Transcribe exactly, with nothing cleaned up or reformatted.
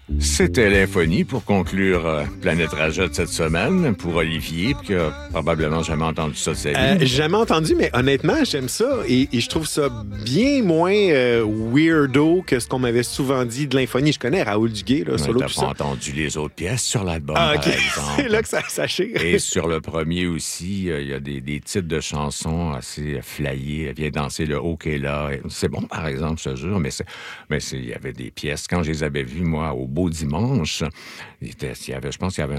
C'était l'Infonie pour conclure euh, Planète Rajot cette semaine pour Olivier, qui a probablement jamais entendu ça de sa vie. Euh, jamais entendu, mais honnêtement, j'aime ça et, et je trouve ça bien moins euh, weirdo que ce qu'on m'avait souvent dit de l'Infonie. Je connais Raoul Duguay, là, Mais solo, t'as tout pas ça. entendu les autres pièces sur l'album, Ah, par OK. exemple. C'est là que ça a saché. Et sur le premier aussi, euh, il y a des, des titres de chansons assez flyés. Viens danser le OK là. C'est bon, par exemple, je te jure, mais c'est, mais c'est, il y avait des pièces. Quand je les avais vues, moi, au Beau Dimanche, il, était, il y avait, je pense qu'il y avait